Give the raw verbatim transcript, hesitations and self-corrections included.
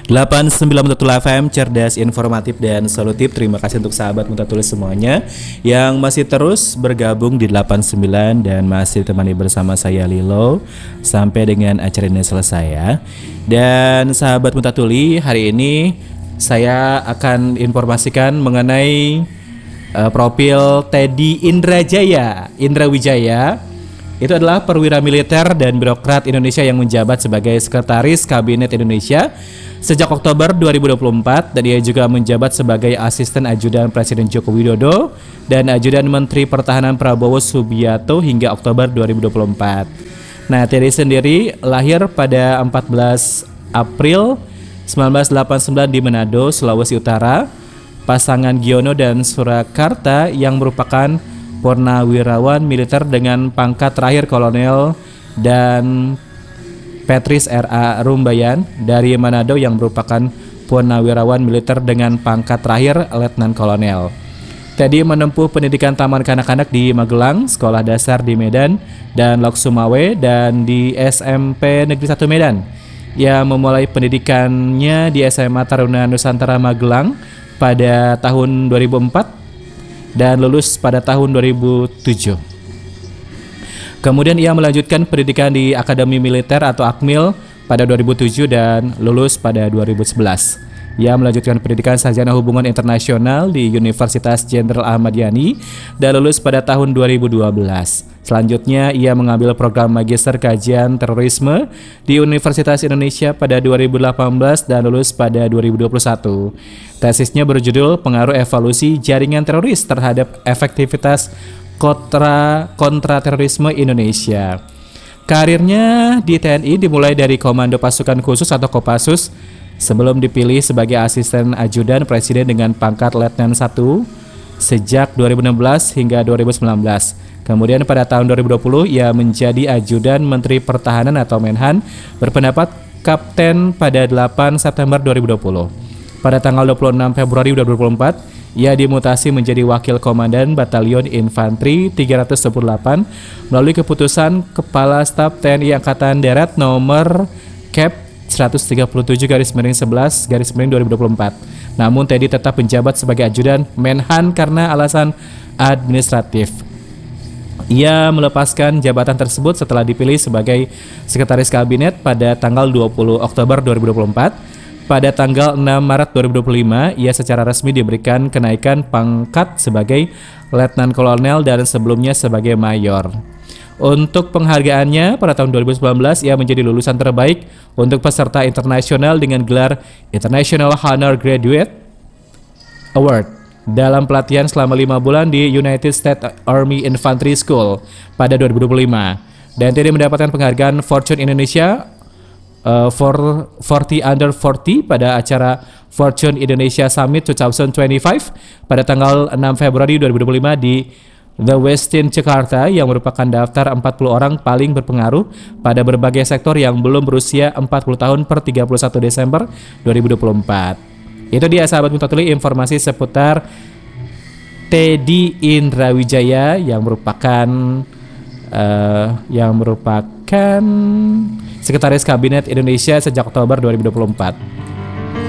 delapan puluh sembilan Mutatula F M, cerdas, informatif, dan solutif. Terima kasih untuk sahabat Mutatulis semuanya yang masih terus bergabung di delapan puluh sembilan dan masih ditemani bersama saya Lilo sampai dengan acara ini selesai ya. Dan sahabat Mutatuli, hari ini saya akan informasikan mengenai uh, profil Teddy Indrajaya Indra Wijaya. Itu adalah perwira militer dan birokrat Indonesia yang menjabat sebagai Sekretaris Kabinet Indonesia sejak Oktober dua ribu dua puluh empat, dan dia juga menjabat sebagai Asisten Ajudan Presiden Joko Widodo dan Ajudan Menteri Pertahanan Prabowo Subianto hingga Oktober dua ribu dua puluh empat. Nah, Teddy sendiri lahir pada empat belas April seribu sembilan ratus delapan puluh sembilan di Manado, Sulawesi Utara. Pasangan Giono dan Surakarta yang merupakan purnawirawan militer dengan pangkat terakhir kolonel, dan Patrice R A Rumbayan dari Manado yang merupakan purnawirawan militer dengan pangkat terakhir letnan kolonel. Teddy menempuh pendidikan taman kanak-kanak di Magelang, sekolah dasar di Medan dan Lok Sumawe, dan di S M P Negeri satu Medan. Ia memulai pendidikannya di S M A Taruna Nusantara Magelang pada tahun dua ribu empat dan lulus pada tahun dua ribu tujuh. Kemudian ia melanjutkan pendidikan di Akademi Militer atau Akmil pada dua ribu tujuh dan lulus pada dua ribu sebelas. Ia melanjutkan pendidikan Sarjana Hubungan Internasional di Universitas Jenderal Ahmad Yani dan lulus pada tahun dua ribu dua belas. Selanjutnya ia mengambil program Magister Kajian Terorisme di Universitas Indonesia pada dua ribu delapan belas dan lulus pada dua ribu dua puluh satu. Tesisnya berjudul Pengaruh Evaluasi Jaringan Teroris Terhadap Efektivitas kontra kontra terorisme Indonesia. Karirnya di T N I dimulai dari Komando Pasukan Khusus atau Kopassus sebelum dipilih sebagai Asisten Ajudan Presiden dengan pangkat Letnan satu sejak dua ribu enam belas hingga dua ribu sembilan belas. Kemudian pada tahun dua ribu dua puluh ia menjadi Ajudan Menteri Pertahanan atau Menhan berpendapat Kapten pada delapan September dua ribu dua puluh. Pada tanggal dua puluh enam Februari dua ribu dua puluh empat, ia dimutasi menjadi Wakil Komandan Batalion Infanteri tiga ratus dua puluh delapan melalui keputusan Kepala Staf T N I Angkatan Darat nomor Kep seratus tiga puluh tujuh garis miring sebelas garis miring dua ribu dua puluh empat. Namun Teddy tetap menjabat sebagai Ajudan Menhan karena alasan administratif. Ia melepaskan jabatan tersebut setelah dipilih sebagai Sekretaris Kabinet pada tanggal dua puluh Oktober dua ribu dua puluh empat. Pada tanggal enam Maret dua ribu dua puluh lima, ia secara resmi diberikan kenaikan pangkat sebagai Letnan Kolonel dan sebelumnya sebagai Mayor. Untuk penghargaannya, pada tahun dua ribu sembilan belas ia menjadi lulusan terbaik untuk peserta internasional dengan gelar International Honor Graduate Award dalam pelatihan selama lima bulan di United States Army Infantry School pada dua ribu dua puluh lima. Dan Teddy mendapatkan penghargaan Fortune Indonesia Uh, for empat puluh under empat puluh pada acara Fortune Indonesia Summit dua ribu dua puluh lima pada tanggal enam Februari dua ribu dua puluh lima di The Westin Jakarta, yang merupakan daftar empat puluh orang paling berpengaruh pada berbagai sektor yang belum berusia empat puluh tahun per tiga puluh satu Desember dua ribu dua puluh empat. Itu dia sahabat Mutatuli informasi seputar Teddy Indra Wijaya yang merupakan uh, yang merupakan Sekretaris Kabinet Indonesia sejak Oktober dua ribu dua puluh empat.